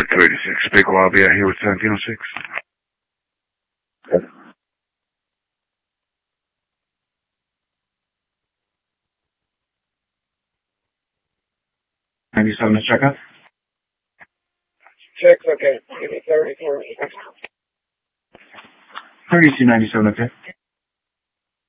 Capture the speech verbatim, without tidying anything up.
Flight two eighty-six. Speaker, I'll be out here with seventeen oh six. ninety-seven to check out. Check's okay. Give me thirty for me. thirty-two ninety-seven, okay.